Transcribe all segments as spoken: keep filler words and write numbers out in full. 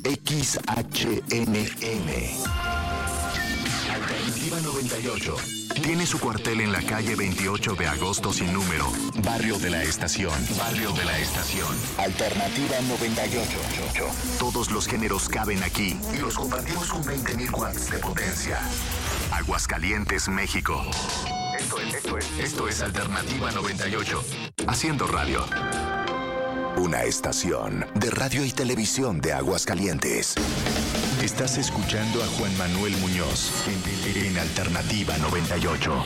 X H N M. Alternativa noventa y ocho. Tiene su cuartel en la calle veintiocho de agosto sin número. Barrio de la Estación. Barrio de la Estación. Alternativa noventa y ocho. Todos los géneros caben aquí y los compartimos con veinte mil watts de potencia. Aguascalientes, México. Esto es, esto es, esto es Alternativa noventa y ocho. Haciendo radio. Una estación de radio y televisión de Aguascalientes. Estás escuchando a Juan Manuel Muñoz en, en Alternativa noventa y ocho.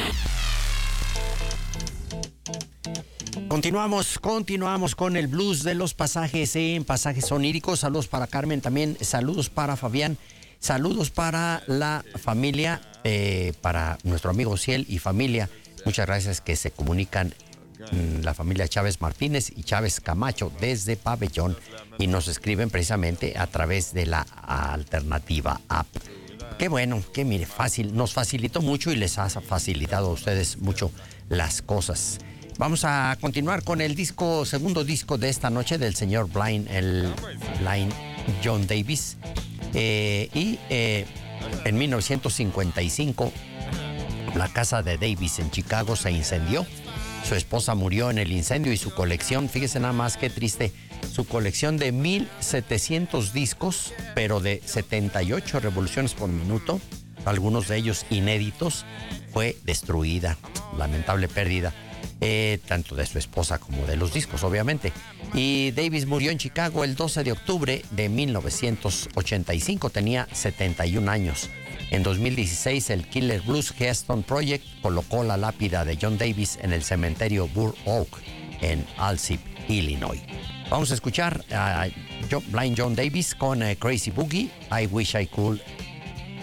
Continuamos, continuamos con el blues de los pasajes en Pasajes Oníricos. Saludos para Carmen, también saludos para Fabián, saludos para la familia, eh, para nuestro amigo Ciel y familia. Muchas gracias que se comunican la familia Chávez Martínez y Chávez Camacho desde Pabellón y nos escriben precisamente a través de la Alternativa App. Qué bueno, que mire, fácil, nos facilitó mucho y les ha facilitado a ustedes mucho las cosas. Vamos a continuar con el disco, segundo disco de esta noche del señor Blind, el Blind John Davis. Eh, y eh, en mil novecientos cincuenta y cinco la casa de Davis en Chicago se incendió. Su esposa murió en el incendio y su colección, fíjese nada más qué triste, su colección de mil setecientos discos, pero de setenta y ocho revoluciones por minuto, algunos de ellos inéditos, fue destruida. Lamentable pérdida, eh, tanto de su esposa como de los discos, obviamente. Y Davis murió en Chicago el doce de octubre de mil novecientos ochenta y cinco, tenía setenta y un años. En dos mil dieciséis, el Killer Blues Keystone Project colocó la lápida de John Davis en el cementerio Burr Oak en Alsip, Illinois. Vamos a escuchar a Blind John Davis con uh, Crazy Boogie, I Wish I Could